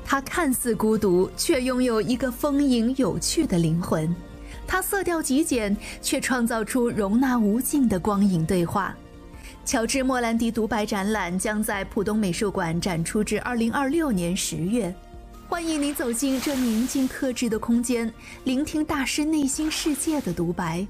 它看似孤独，却拥有一个丰盈有趣的灵魂。它色调极简，却创造出容纳无尽的光影对话。乔治·莫兰迪独白展览将在浦东美术馆展出至2026年10月。欢迎您走进这宁静克制的空间，聆听大师内心世界的独白。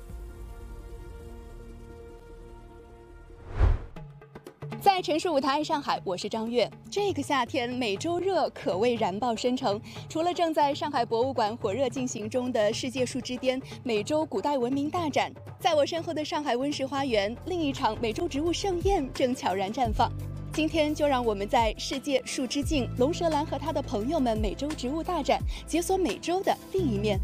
在城市舞台上海，我是张悦。这个夏天，美洲热可谓燃爆深城。除了正在上海博物馆火热进行中的世界树之巅美洲古代文明大展，在我身后的上海温室花园，另一场美洲植物盛宴正悄然绽放。今天就让我们在世界树之境龙舌兰和他的朋友们美洲植物大展，解锁美洲的另一面。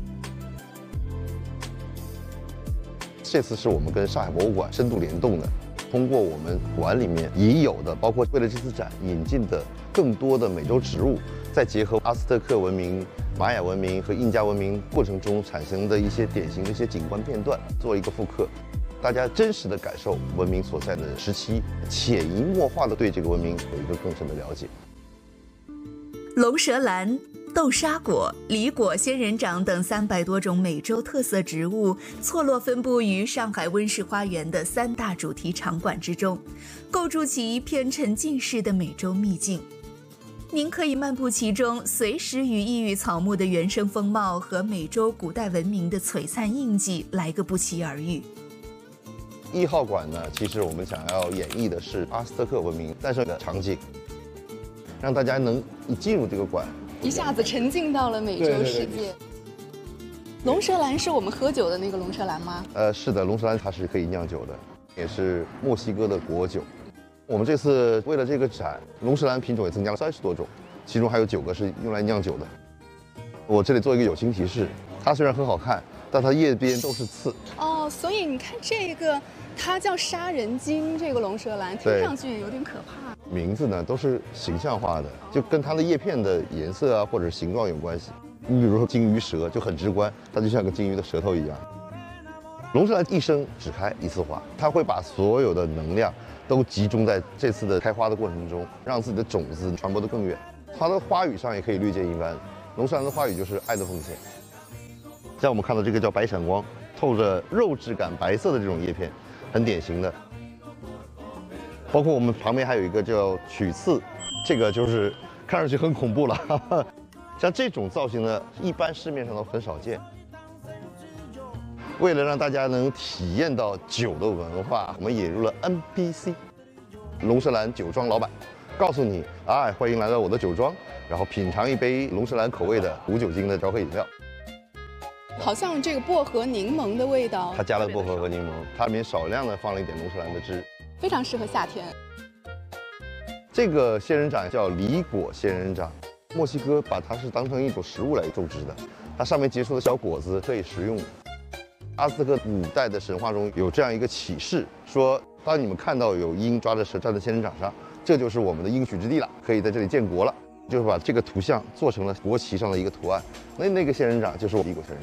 这次是我们跟上海博物馆深度联动的。通过我们馆里面已有的，包括为了这次展引进的更多的美洲植物，再结合阿兹特克文明、玛雅文明和印加文明过程中产生的一些典型的一些景观片段，做一个复刻，大家真实的感受文明所在的时期，潜移默化的对这个文明有一个更深的了解。 龙舌兰、豆沙果、梨果、仙人掌等300多种美洲特色植物错落分布于上海温室花园的3大主题场馆之中，构筑起一片沉浸式的美洲秘境。您可以漫步其中，随时与异域草木的原生风貌和美洲古代文明的璀璨印记来个不期而遇。 1号馆呢，其实我们想要演绎的是阿兹特克文明诞生的场景，让大家能一进入这个馆， 一下子沉浸到了美洲世界。龙舌兰是我们喝酒的那个龙舌兰吗？ 是的，龙舌兰它是可以酿酒的，也是墨西哥的国酒。我们这次为了这个展，龙舌兰品种也增加了30多种，其中还有9个是用来酿酒的。我这里做一个友情提示，它虽然很好看，但它叶边都是刺。 哦，所以你看这个，它叫杀人鲸，这个龙舌兰听上去有点可怕。 名字呢都是形象化的，就跟它的叶片的颜色啊或者形状有关系。你比如说鲸鱼舌就很直观，它就像个鲸鱼的舌头一样。龙舌兰一生只开1次花，它会把所有的能量都集中在这次的开花的过程中，让自己的种子传播得更远。它的花语上也可以略见一斑，龙舌兰的花语就是爱的奉献。像我们看到这个叫白闪光，透着肉质感白色的这种叶片，很典型的。包括我们旁边还有一个叫曲刺，这个就是看上去很恐怖了。像这种造型呢，一般市面上都很少见。为了让大家能体验到酒的文化，我们引入了 NPC 龙舌兰酒庄老板，告诉你啊，欢迎来到我的酒庄，然后品尝一杯龙舌兰口味的无酒精的调和饮料。 好像这个薄荷柠檬的味道， 它加了薄荷和柠檬，它里面少量的放了一点龙舌兰的汁， 非常适合夏天。 这个仙人掌叫梨果仙人掌，墨西哥把它是当成一种食物来种植的，它上面结出的小果子可以食用。阿兹特克古代的神话中有这样一个启示，说当你们看到有鹰抓着蛇站在仙人掌上，这就是我们的应许之地了，可以在这里建国了。就是把这个图像做成了国旗上的一个图案，那个仙人掌就是梨果仙人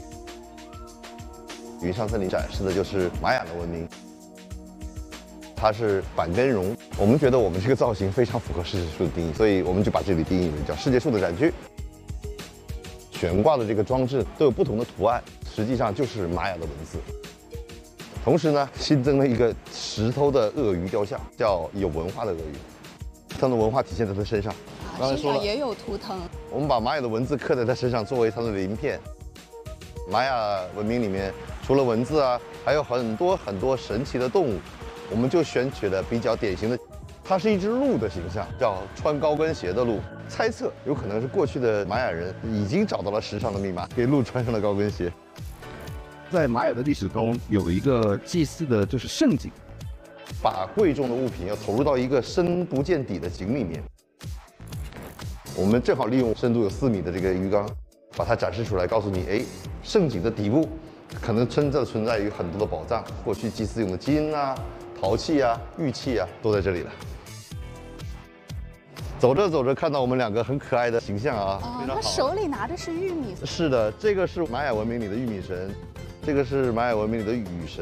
掌。云上森林展示的就是玛雅的文明，它是板根榕。我们觉得我们这个造型非常符合世界树的定义，所以我们就把这里定义为叫世界树的展区。悬挂的这个装置都有不同的图案，实际上就是玛雅的文字。同时呢，新增了一个石头的鳄鱼雕像，叫有文化的鳄鱼，它的文化体现在它身上。 身上也有图腾， 我们把玛雅的文字刻在它身上，作为它的鳞片。玛雅文明里面除了文字啊，还有很多很多神奇的动物，我们就选取了比较典型的，它是一只鹿的形象，叫穿高跟鞋的鹿。猜测有可能是过去的玛雅人已经找到了时尚的密码，给鹿穿上了高跟鞋。 在玛雅的历史中，有一个祭祀的就是圣井， 把贵重的物品要投入到一个深不见底的井里面。我们正好利用深度有4米的这个鱼缸，把它展示出来，告诉你，哎，圣井的底部可能真正存在于很多的宝藏，过去祭祀用的金啊、陶器啊、玉器啊，都在这里了。走着走着，看到我们2个很可爱的形象啊，非常好。 他手里拿的是玉米。 是的，这个是玛雅文明里的玉米神，这个是玛雅文明里的雨神。